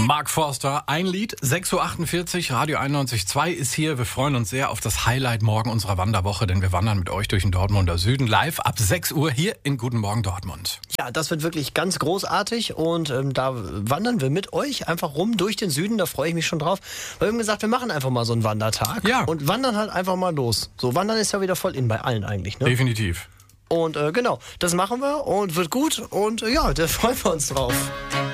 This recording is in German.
Mark Forster, ein Lied, 6.48 Uhr, Radio 91.2 ist hier. Wir freuen uns sehr auf das Highlight morgen unserer Wanderwoche, denn wir wandern mit euch durch den Dortmunder Süden live ab 6 Uhr hier in Guten Morgen Dortmund. Ja, das wird wirklich ganz großartig und da wandern wir mit euch einfach rum durch den Süden, da freue ich mich schon drauf. Wir haben gesagt, wir machen einfach mal so einen Wandertag und wandern halt einfach mal los. So, Wandern ist ja wieder voll in bei allen eigentlich, ne? Definitiv. Und genau, das machen wir und wird gut und ja, da freuen wir uns drauf.